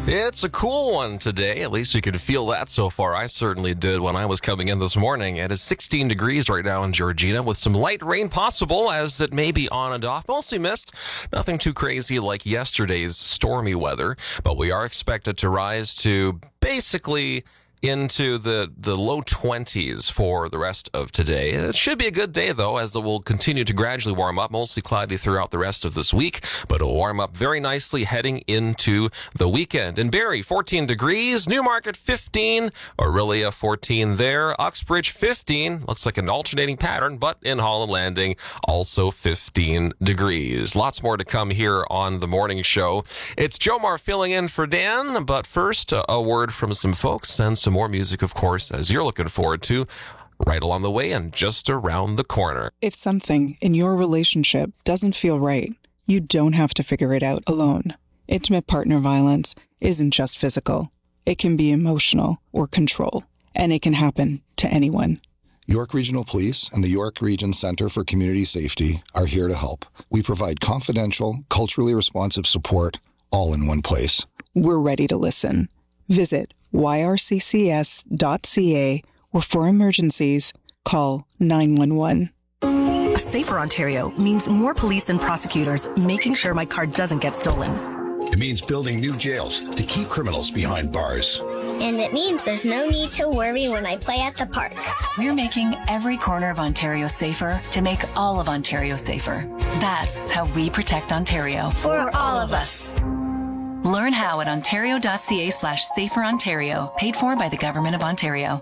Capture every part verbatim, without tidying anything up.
It's a cool one today. At least you can feel that so far. I certainly did when I was coming in this morning. It is sixteen degrees right now in Georgina with some light rain possible as it may be on and off. Mostly mist. Nothing too crazy like yesterday's stormy weather. But we are expected to rise to basically into the, the low twenties for the rest of today. It should be a good day, though, as it will continue to gradually warm up. Mostly cloudy throughout the rest of this week, but it'll warm up very nicely heading into the weekend. In Barrie, fourteen degrees. Newmarket, fifteen. Orillia, fourteen there. Uxbridge, fifteen. Looks like an alternating pattern, but in Holland Landing, also fifteen degrees. Lots more to come here on the morning show. It's Jomar filling in for Dan, but first, a word from some folks and some more music, of course, as you're looking forward to right along the way and just around the corner. If something in your relationship doesn't feel right, you don't have to figure it out alone. Intimate partner violence isn't just physical. It can be emotional or control, and it can happen to anyone. York Regional Police and the York Region Centre for Community Safety are here to help. We provide confidential, culturally responsive support all in one place. We're ready to listen. Visit y r c c s dot c a or for emergencies, call nine one one. A safer Ontario means more police and prosecutors making sure my car doesn't get stolen. It means building new jails to keep criminals behind bars. And it means there's no need to worry when I play at the park. We're making every corner of Ontario safer to make all of Ontario safer. That's how we protect Ontario. For all of us. Learn how at ontario.ca slash safer Ontario, paid for by the Government of Ontario.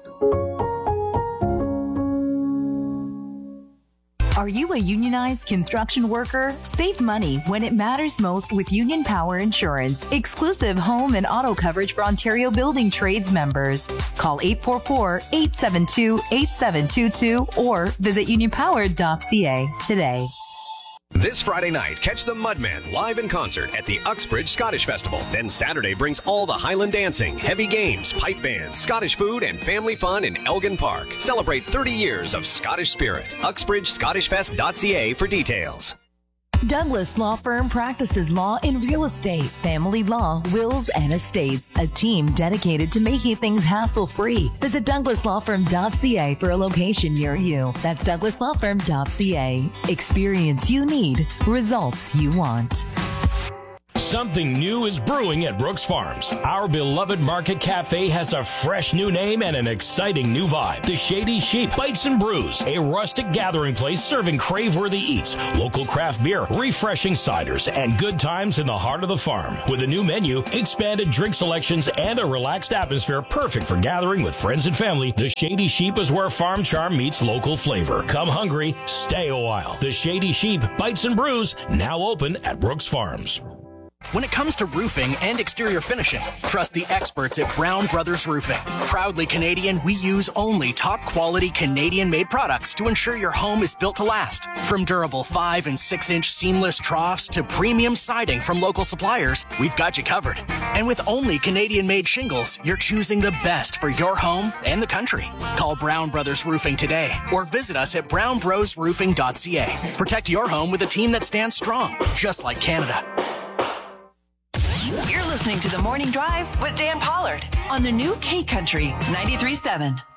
Are you a unionized construction worker? Save money when it matters most with Union Power Insurance. Exclusive home and auto coverage for Ontario Building Trades members. Call eight four four, eight seven two, eight seven two two or visit union power dot c a today. This Friday night, catch the Mudmen live in concert at the Uxbridge Scottish Festival. Then Saturday brings all the Highland dancing, heavy games, pipe bands, Scottish food, and family fun in Elgin Park. Celebrate thirty years of Scottish spirit. uxbridge scottish fest dot c a for details. Douglas Law Firm practices law in real estate, family law, wills, and estates. A team dedicated to making things hassle-free. Visit douglas law firm dot c a for a location near you. That's douglas law firm dot c a. Experience you need, results you want. Something new is brewing at Brooks Farms. Our beloved Market Cafe has a fresh new name and an exciting new vibe. The Shady Sheep Bites and Brews, a rustic gathering place serving crave-worthy eats, local craft beer, refreshing ciders, and good times in the heart of the farm. With a new menu, expanded drink selections, and a relaxed atmosphere perfect for gathering with friends and family, the Shady Sheep is where farm charm meets local flavor. Come hungry, stay a while. The Shady Sheep Bites and Brews, now open at Brooks Farms. When it comes to roofing and exterior finishing, trust the experts at Brown Brothers Roofing. Proudly Canadian, we use only top-quality Canadian-made products to ensure your home is built to last. From durable five and six inch seamless troughs to premium siding from local suppliers, we've got you covered. And with only Canadian-made shingles, you're choosing the best for your home and the country. Call Brown Brothers Roofing today or visit us at brown bros roofing dot c a. Protect your home with a team that stands strong, just like Canada. You're listening to The Morning Drive with Dan Pollard on the new K Country ninety-three point seven.